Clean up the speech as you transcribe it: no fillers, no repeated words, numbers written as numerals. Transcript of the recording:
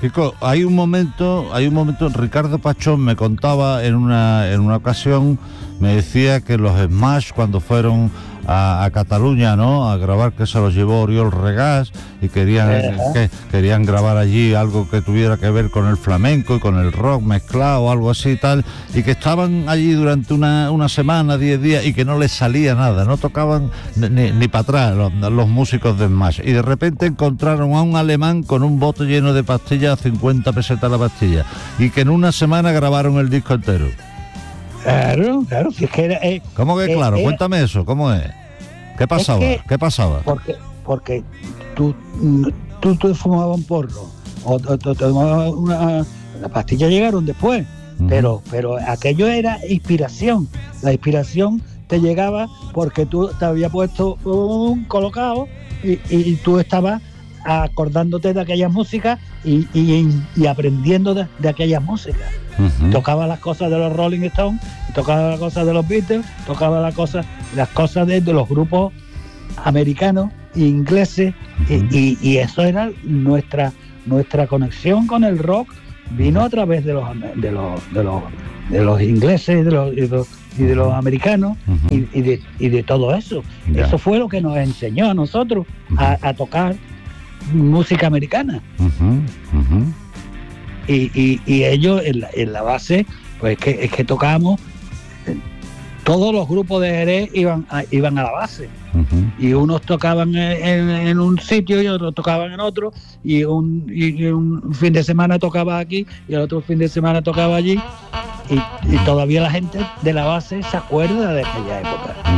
Kiko, hay un momento, Ricardo Pachón me contaba en una ocasión, me decía que los Smash, cuando fueron a Cataluña, ¿no?, a grabar, que se los llevó Oriol Regás, y querían grabar allí algo que tuviera que ver con el flamenco y con el rock mezclado, algo así y tal, y que estaban allí durante una semana, 10 días, y que no les salía nada, no tocaban ni para atrás los músicos de Smash, y de repente encontraron a un alemán con un bote lleno de pastillas a 50 pesetas la pastilla, y que en una semana grabaron el disco entero. Claro, si es que era... ¿Cómo que claro? Cuéntame eso, ¿cómo es? ¿Qué pasaba? ¿Qué pasaba? Porque tú fumabas un porro, o te tomabas las pastillas llegaron después, pero aquello era inspiración. La inspiración te llegaba porque tú te habías puesto colocado y tú estabas acordándote de aquellas músicas y aprendiendo de aquellas músicas. Tocaba las cosas de los Rolling Stones, tocaba las cosas de los Beatles, tocaba las cosas de los grupos americanos e ingleses, y eso era nuestra conexión con el rock. Vino a través de los ingleses y de los americanos, y de todo eso. Yeah. Eso fue lo que nos enseñó a nosotros a tocar música americana. Y ellos en la base, pues es que tocábamos, todos los grupos de Jerez iban a la base, y unos tocaban en un sitio y otros tocaban en otro, y un fin de semana tocaba aquí y el otro fin de semana tocaba allí, y todavía la gente de la base se acuerda de aquella época.